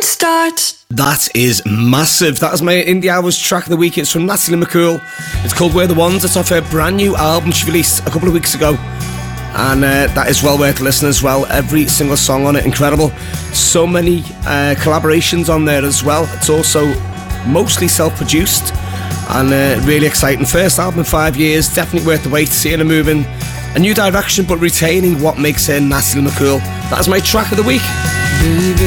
start. That is massive. That is my Indie Hours track of the week. It's from Natalie McCool. It's called We're the Ones. It's off her brand new album she released a couple of weeks ago. And that is well worth listening as well. Every single song on it, incredible. So many collaborations on there as well. It's also mostly self-produced and really exciting. First album in 5 years. Definitely worth the wait. Seeing her move in a new direction but retaining what makes her Natalie McCool. That is my track of the week.